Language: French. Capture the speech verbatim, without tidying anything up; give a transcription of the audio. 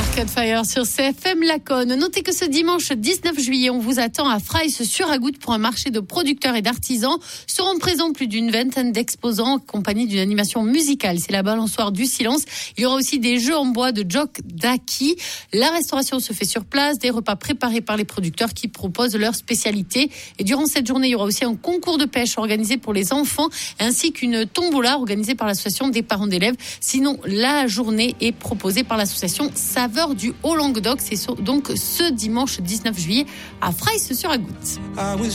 Arcade Fire sur C F M Laconne. Notez que ce dimanche dix-neuf juillet, on vous attend à Freysse-sur-Agoutte pour un marché de producteurs et d'artisans. Seront présents plus d'une vingtaine d'exposants accompagnés d'une animation musicale. C'est la balançoire du silence. Il y aura aussi des jeux en bois de Jock Daki. La restauration se fait sur place, des repas préparés par les producteurs qui proposent leurs spécialités. Et durant cette journée, il y aura aussi un concours de pêche organisé pour les enfants ainsi qu'une tombola organisée par l'association des parents d'élèves. Sinon, la journée est proposée par l'association Saveurs du Haut-Languedoc. C'est donc ce dimanche dix-neuf juillet à Freysse-sur-Agoutte.